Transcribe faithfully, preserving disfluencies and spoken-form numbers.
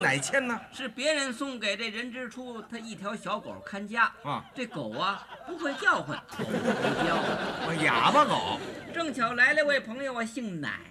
哪签呢？ 是别人送给这人之初，他一条小狗看家啊。 这狗啊不会叫唤，狗不会叫， 哑巴狗。 正巧来了位朋友啊，姓乃